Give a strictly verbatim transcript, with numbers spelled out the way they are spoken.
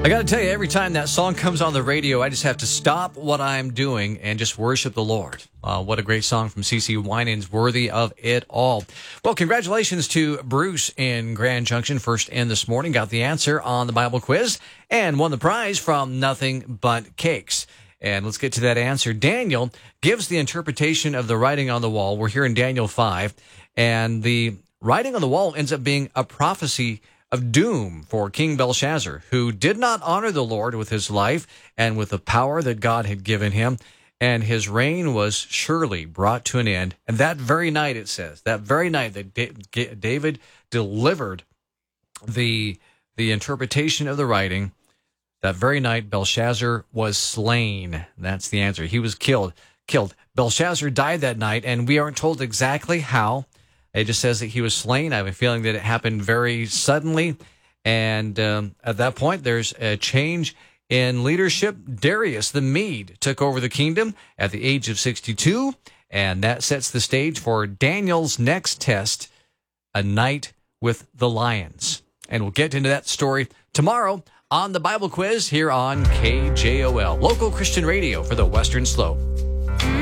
I got to tell you, every time that song comes on the radio, I just have to stop what I'm doing and just worship the Lord. Uh, what a great song from C C Winans, worthy of it all. Well, congratulations to Bruce in Grand Junction, first in this morning, got the answer on the Bible quiz, and won the prize from Nothing But Cakes. And let's get to that answer. Daniel gives the interpretation of the writing on the wall. We're here in Daniel five, and the writing on the wall ends up being a prophecy of doom for King Belshazzar, who did not honor the Lord with his life and with the power that God had given him, and his reign was surely brought to an end. And that very night, it says, that very night that David delivered the, the interpretation of the writing, that very night Belshazzar was slain. That's the answer. He was killed. Killed. Belshazzar died that night, and we aren't told exactly how. It just says that he was slain. I have a feeling that it happened very suddenly. And um, at that point, there's a change in leadership. Darius the Mede took over the kingdom at the age of sixty-two. And that sets the stage for Daniel's next test, a night with the lions. And we'll get into that story tomorrow on the Bible Quiz here on K J O L, local Christian radio for the Western Slope.